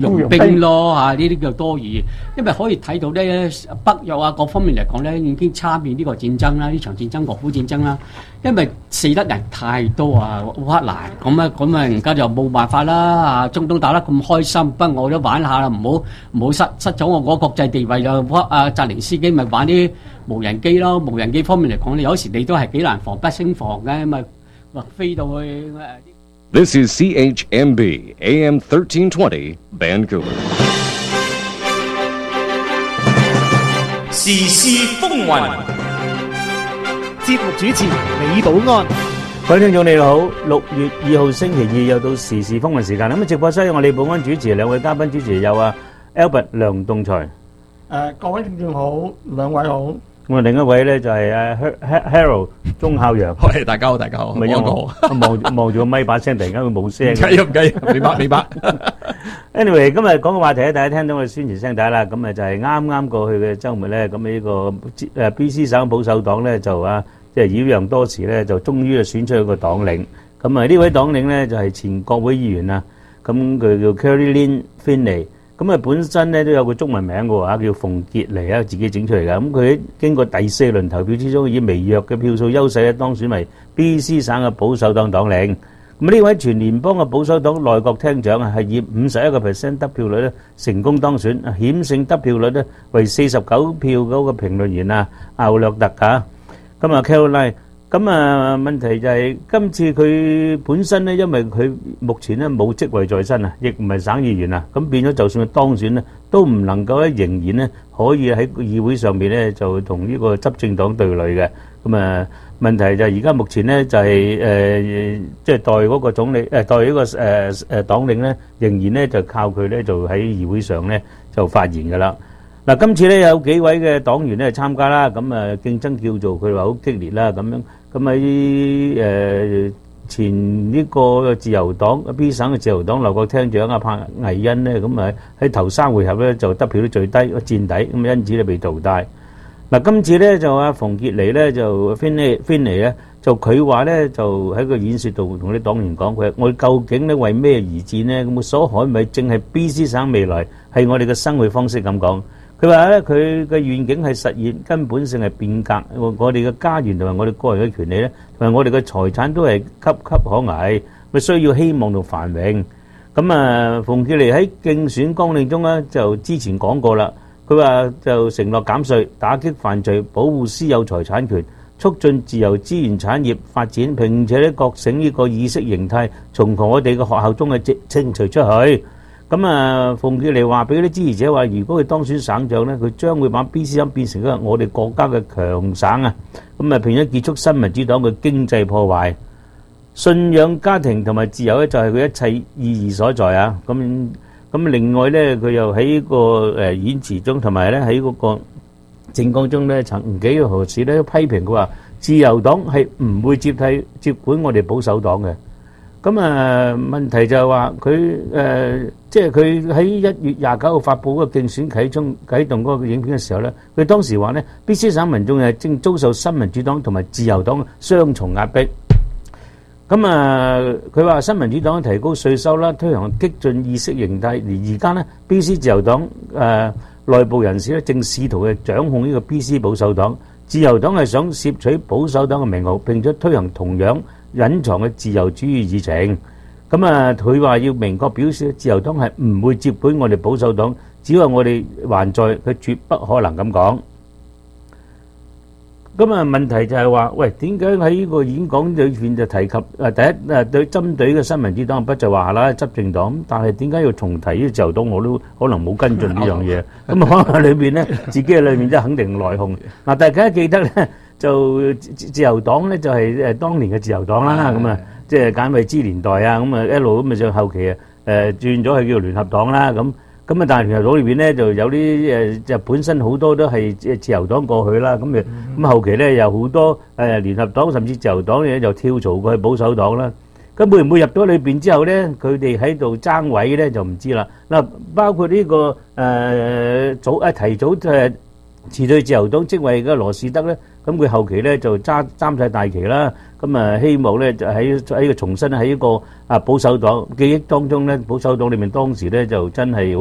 傭兵咯嚇，呢啲叫多餘，因為可以睇到咧北約啊各方面嚟講咧已經參與呢個戰爭啦，呢場戰爭俄烏戰爭啦，因為死得人太多啊，烏克蘭咁啊，而家就冇辦法啦啊！中東打得咁開心，不過我都玩下啦，唔好失咗我個國際地位啦。澤連斯基咪玩啲無人機咯，無人機方面嚟講，有時你都係幾難防不勝防嘅，咪飛到去。 This is CHMB AM 1320 Vancouver. 時事風雲， 節目主持李寶安。 各位聽眾你好，6月2號星期二又到時事風雲時間。咁直播室有我李寶安主持，兩位嘉賓主持有Albert 梁棟才。 各位聽眾好，兩位好。 咁另一位咧就係Harold 鐘孝陽。 喂，大家好，大家好。 咪因我望住個咪把聲，突然間會冇聲。 唔緊要，明白。 Anyway， 今日講嘅話題咧，大家聽到我宣傳聲帶啦。咁就係啱過去嘅週末咧，咁呢個BC 省保守黨咧就即係擾攘多時咧，就終於選出一個黨領。咁呢位黨領咧就係前國會議員啊。咁佢叫 Caroline Finney。咁本身咧都有個中文名嘅喎，叫馮傑妮啊，自己整出嚟嘅。咁佢經過第4輪投票之中，以微弱嘅票數優勢咧當選為 BC 省嘅保守黨黨領。咁呢位全聯邦嘅保守黨內閣廳長係以51% 得票率咧成功當選，險勝得票率咧為49票嗰個評論員奧略特嚇。咁Caroline。咁問題就係今次佢本身咧，因為佢目前咧冇職位在身啊，亦唔係省議員啊，咁變咗就算佢當選咧，都唔能夠咧仍然咧可以喺議會上面咧就同呢個執政黨對壘嘅。咁問題就係而家目前咧就係即係代嗰個總理代呢個黨領咧，仍然咧就靠佢咧就喺議會上咧就發言㗎啦。嗱，今次咧有幾位嘅黨員咧參加啦，咁競爭叫做佢話好激烈啦，咁樣。咁喺前呢個自由黨 B 省嘅自由黨內閣廳長柏毅恩咧，咁喺頭3回合咧就得票率最低，墊底，咁因此咧被淘汰。嗱，今次咧就馮傑妮咧就 Finney 咧就佢話咧就喺個演説度同啲黨員講，佢話我究竟咧為咩而戰呢？咁所捍衞正係 BC 省未來，係我哋嘅生活方式咁講。佢話咧，佢嘅願景係實現根本性係變革，我哋嘅家園同埋我哋個人嘅權利咧，同埋我哋嘅財產都係岌岌可危，咪需要希望同繁榮。咁馮傑妮喺競選綱領中咧就之前講過啦，佢話就承諾減稅、打擊犯罪、保護私有財產權、促進自由資源產業發展，並且咧覺醒呢個意識形態，從我哋嘅學校中嘅清除出去。咁馮傑妮話俾啲支持者話，如果佢當選省長咧，佢將會把 BC 省變成一個我哋國家嘅強省啊！並且結束新民主黨嘅經濟破壞，信仰家庭同埋自由咧就係佢一切意義所在啊！咁另外咧，佢又喺個演辭中同埋咧喺嗰個政綱中咧，曾幾何時咧批評佢話，自由黨係唔會接管我哋保守黨嘅。咁問題就係話佢即係佢喺1月29號發布嗰個競選啟動嗰個影片嘅時候咧，佢當時話咧，BC 省民眾係正遭受新民主黨同埋自由黨雙重壓迫。咁佢話新民主黨提高稅收啦，推行激進意識形態，而家咧 BC 自由黨內部人士咧正試圖嘅掌控呢個 BC 保守黨，自由黨係想攝取保守黨嘅名號，並且推行同樣隱藏嘅自由主義議程。佢話要明確表示，自由黨係唔會接管我哋保守黨，只要我哋還在，佢絕不可能咁講。問題就係話，喂，點解喺呢個演講裏邊就提及第一對針對嘅新民主黨不就話啦執政黨，但係點解要重提呢個自由黨？我都可能冇跟進呢樣嘢。可能裏邊咧自己嘅裏面真係肯定內訌。嗱，大家記得咧就自由黨咧就係當年嘅自由黨啦，即係簡惠之年代啊，一路咁上後期轉咗去叫聯合黨啦，但係聯合黨裏邊咧就有啲就本身好多都係自由黨過去啦，咁後期咧有好多聯合黨甚至自由黨咧就跳槽過去保守黨啦。咁會唔會入咗裏邊之後咧，佢哋喺度爭位咧就唔知啦。嗱，包括呢個提早辭退自由黨職位嘅羅士德咧，咁佢後期咧就擔晒大旗啦，咁啊希望咧就喺個重新喺一個保守黨記憶當中咧，保守黨裏面當時咧就真係